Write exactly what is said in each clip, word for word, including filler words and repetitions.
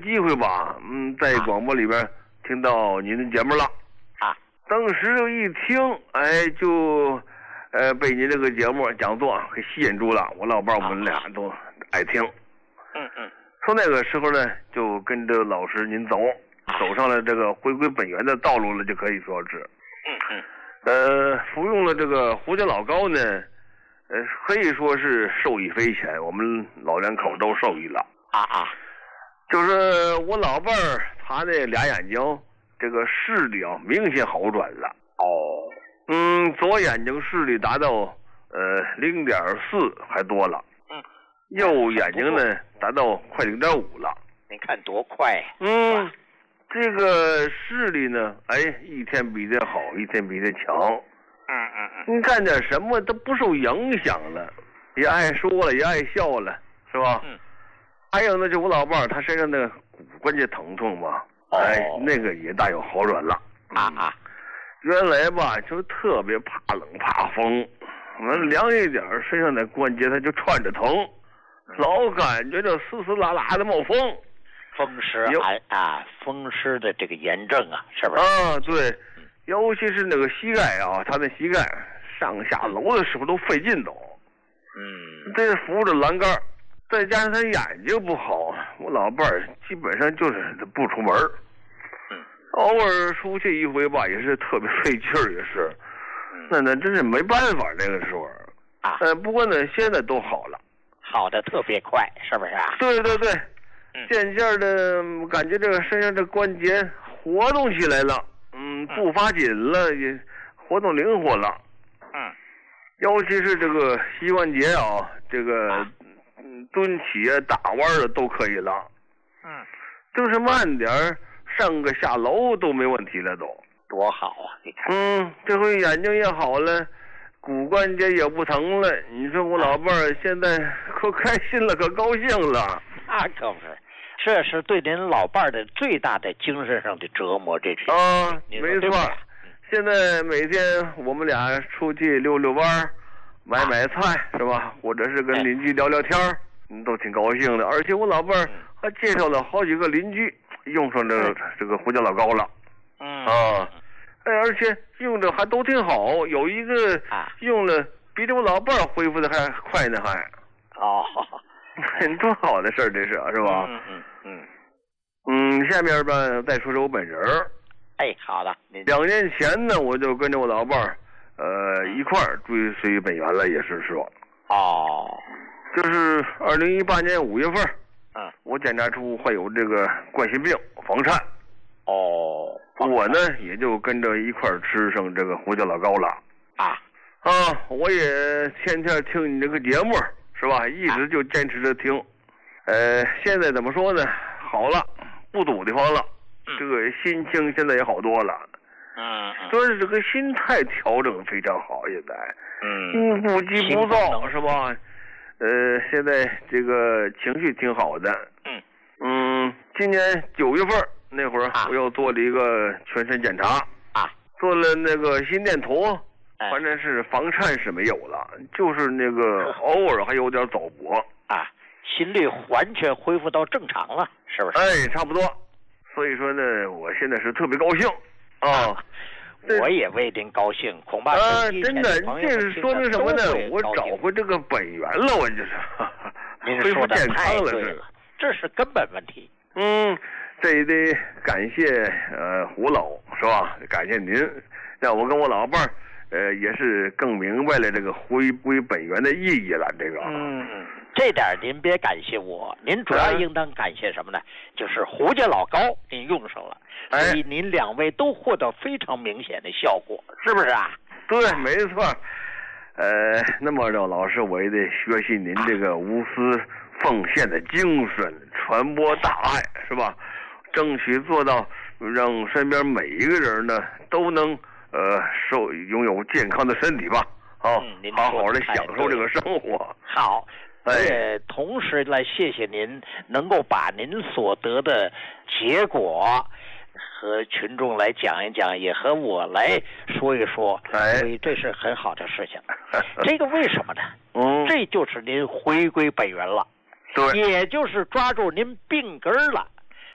机会吧，嗯，在广播里边听到您的节目了啊。 当时就一听，哎，就呃被您这个节目讲座给吸引住了。我老伴儿我们俩都爱听。 嗯嗯。 从那个时候呢，就跟着老师您走，走上了这个回归本源的道路了，就可以说是。 嗯嗯。 呃，服用了这个胡椒老膏呢，呃，可以说是受益匪浅，我们老两口都受益了。 啊啊。 就是我老伴儿他那俩眼睛这个视力啊明显好转了。 哦。 嗯，左眼睛视力达到呃零点四还多了。 嗯。 右眼睛呢达到快零点五了。 您看多快呀！ 嗯。这个视力呢，哎，一天比这好，一天比这强。 嗯嗯嗯。 你干点什么都不受影响了，也爱说了，也爱笑了，是吧？ 嗯。 还有呢，就我老伴儿他身上的骨关节疼痛嘛， 哦、 哎，那个也大有好转了。 啊啊！ 原来吧，就特别怕冷怕风，我们凉一点，身上的关节它就串着疼，老感觉这丝丝拉拉的冒风。 风湿啊啊，风湿的这个炎症啊，是不是？ 啊，对，尤其是那个膝盖啊，他那膝盖上下楼的时候都费劲都。 嗯， 这扶着栏杆，再加上他眼睛不好，我老伴儿基本上就是不出门。 嗯， 偶尔出去一回吧，也是特别费劲儿，也是。那那真是没办法，那个时候。 啊。 呃，不过呢，现在都好了。 好的特别快，是不是啊？ 对对对。渐渐的感觉这个身上这关节活动起来了，嗯，步伐紧了，也活动灵活了， 嗯， 尤其是这个膝关节啊，这个嗯蹲起啊、打弯的都可以了， 嗯， 就是慢点上个下楼都没问题了都， 多好啊！你看， 嗯，这回眼睛也好了，骨关节也不疼了，你说我老伴儿现在可开心了，可高兴了， 那可不是。这是对您老伴儿的最大的精神上的折磨，这是啊，没错。现在每天我们俩出去溜溜弯儿，买买菜、啊、是吧？或者是跟邻居聊聊天儿，嗯，都挺高兴的。而且我老伴儿还介绍了好几个邻居用上这个、这个胡椒老膏了。 嗯啊，哎，而且用着还都挺好，有一个用了比我老伴儿恢复的还快呢，还。 哦。 多好的事儿，这是是吧？ 嗯嗯嗯嗯，下面吧再说说我本人儿。 哎，好的。 两年前呢，我就跟着我老伴儿，呃，一块儿追随本源了，也是说。 哦。 就是二零一八年五月份， 嗯， 我检查出患有这个冠心病房颤。 哦。 我呢也就跟着一块儿吃上这个胡椒老膏了。 啊。 啊，我也天天听你这个节目。是吧？一直就坚持着听，呃，现在怎么说呢？好了，不堵地方了， 嗯、 这个心情现在也好多了。 嗯， 所以这个心态调整非常好，现在， 嗯， 不急不躁，是吧？呃，现在这个情绪挺好的。 嗯嗯，今年九月份那会儿，我又做了一个全身检查啊， 做了那个心电图。反正是房颤是没有了，就是那个偶尔还有点早搏啊，心率完全恢复到正常了，是不是？ 哎，差不多。所以说呢，我现在是特别高兴啊！ 啊我也为您高兴，恐怕啊，真的，这是说明什么呢？我找回这个本源了，我就是恢复健康了，是这是根本问题。 嗯，这也得感谢呃胡老是吧？感谢您，让我跟我老伴儿。呃，也是更明白了这个回归本源的意义了。这个， 嗯，这点您别感谢我，您主要应当感谢什么呢？嗯、就是胡椒老膏您用上了， 哎、 所以您两位都获得非常明显的效果，是不是啊？ 对，没错。呃，那么赵老师，我也得学习您这个无私奉献的精神，传播大爱，是吧？争取做到让身边每一个人呢都能。呃，受拥有健康的身体吧，啊， 嗯、 好好的享受这个生活。 好， 哎， 也同时来谢谢您能够把您所得的结果和群众来讲一讲，也和我来说一说， 哎， 所以这是很好的事情。这个为什么呢？ 嗯， 这就是您回归本源了， 对， 也就是抓住您病根了。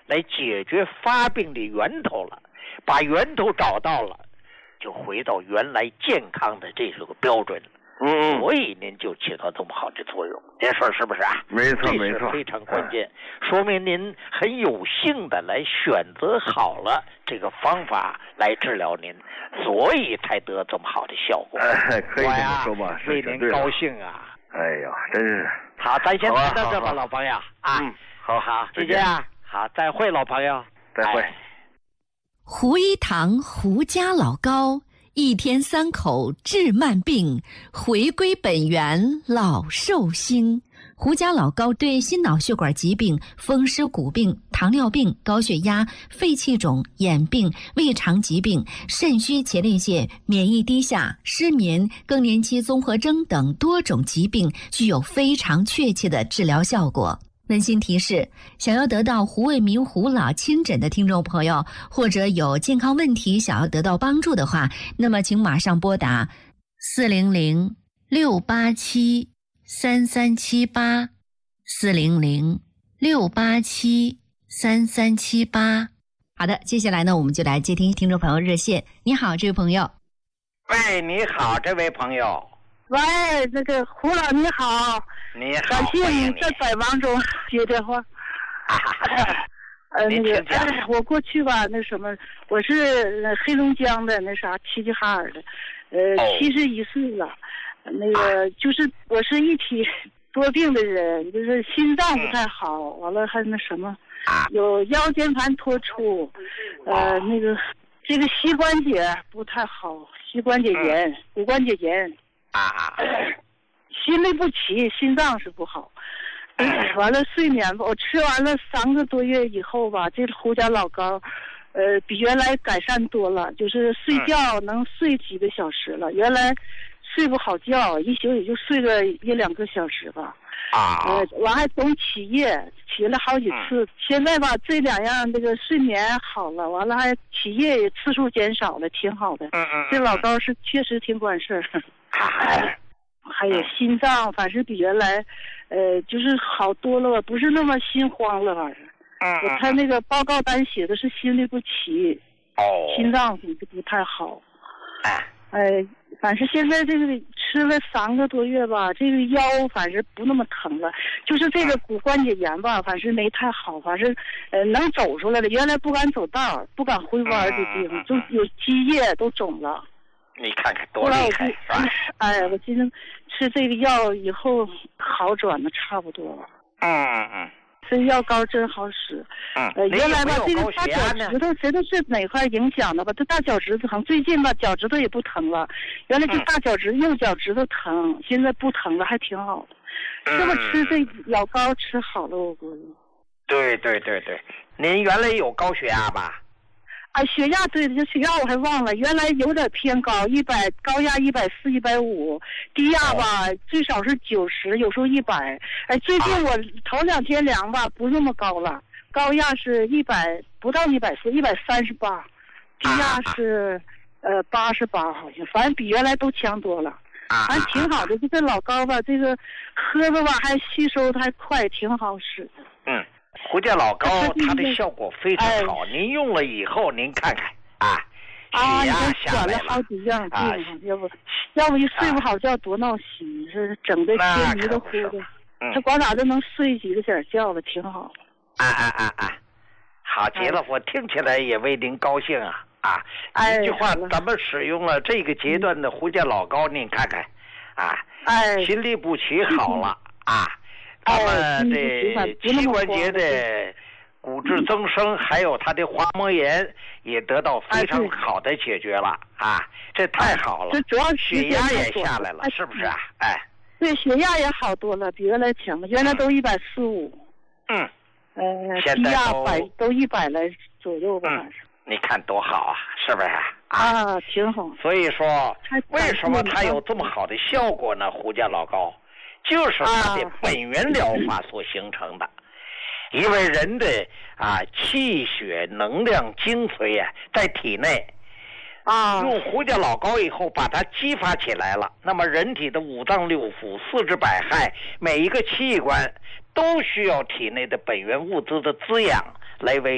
来解决发病的源头了，把源头找到了，就回到原来健康的这是个标准。 嗯， 所以您就起到这么好的作用，您说是不是啊？ 没错，没错， 这是非常关键，说明您很有幸的来选择好了这个方法来治疗您，所以才得这么好的效果。 哎，可以这么说吧， 为您高兴啊！ 哎呀，真是好，咱先谈到这吧，老朋友啊。 嗯，好好，再见啊！好，再会，老朋友， 再会。 哎、 胡一堂胡家老高。一天三口治慢病，回归本源老寿星。胡家老高对心脑血管疾病、风湿骨病、糖尿病、高血压、肺气肿、眼病、胃肠疾病、肾虚前列腺、免疫低下、失眠、更年期综合征等多种疾病具有非常确切的治疗效果。温馨提示：想要得到胡卫民胡老亲诊的听众朋友，或者有健康问题想要得到帮助的话，那么请马上拨打四零零六八七三三七八四零零六八七三三七八。好的，接下来呢，我们就来接听听众朋友热线。你好，这位朋友。 喂，你好，这位朋友。 喂，那个胡老你好。 你好， 感谢您在百忙中接电话。呃，那个，哎，我过去吧，那什么，我是黑龙江的那啥齐齐哈尔的，呃，七十一岁了，那个就是我是一体多病的人，就是心脏不太好，完了还那什么，有腰间盘突出，呃，那个这个膝关节不太好，膝关节炎，骨关节炎。 啊。 心律不齐，心脏是不好。完了睡眠吧，我吃完了三个多月以后吧，这胡家老高，呃，比原来改善多了，就是睡觉能睡几个小时了。原来睡不好觉，一宿也就睡个一两个小时吧。 啊。 呃，完还总起夜，起了好几次。现在吧，这两样这个睡眠好了，完了还起夜次数减少了，挺好的。 嗯嗯。 这老高是确实挺管事儿。 哎。 还有心脏，反正比原来，呃，就是好多了，不是那么心慌了，反正。 嗯。 我看那个报告单写的是心律不齐。 哦。 心脏不不太好。 哎。 哎，反正现在这个吃了三个多月吧，这个腰反正不那么疼了，就是这个骨关节炎吧，反正没太好，反正呃能走出来了。原来不敢走道，不敢回弯的地方，就有积液都肿了。 你看看多厉害，是吧？ 哎，我今天吃这个药以后好转的差不多了。 嗯嗯。 这药膏真好使。 嗯。 呃，原来吧，这个大脚趾头，谁都是哪块影响的吧？这大脚趾头疼，最近吧，脚趾头也不疼了。原来这大脚趾、右脚趾头疼，现在不疼了，还挺好的。这么吃这药膏吃好了，我估计。 对对对对，您原来有高血压吧？ 啊，血压对的，这血压我还忘了，原来有点偏高，一百高压一百四、一百五，低压吧最少是九十，有时候一百。哎，最近我头两天量吧，不那么高了，高压是一百不到一百四，一百三十八，低压是呃八十八，好像，反正比原来都强多了。反正挺好的，就这老高吧，这个喝着吧还吸收的还快，挺好使的。 嗯。胡家老高，它的效果非常好。哎、您用了以后，您看看啊，血压下来了。 了好几样病、啊，要不要不一睡不好觉多闹心，是整的天迷的糊的。他、嗯、光咋就能睡几个点觉了，挺好。 啊啊啊啊！好极了，哎、我听起来也为您高兴啊啊！ 哎、 一句话，咱们使用了这个阶段的胡家老高，您看看啊， 哎， 心律不齐好了啊。他们的膝关节的骨质增生，还有他的滑膜炎也得到非常好的解决了啊！这太好了， 这主要血压也下来了，是不是啊？哎， 对，血压也好多了，比原来强了，原来都一百四五， 嗯， 呃，低压百都一百来左右吧，反正。 你看多好啊，是不是啊？ 啊，挺好。 所以说，为什么它有这么好的效果呢？胡家老高。就是它的本源疗法所形成的，因为人的啊气血能量精髓啊在体内， 啊， 用胡家老高以后把它激发起来了，那么人体的五脏六腑、四肢百骸每一个器官都需要体内的本源物质的滋养来为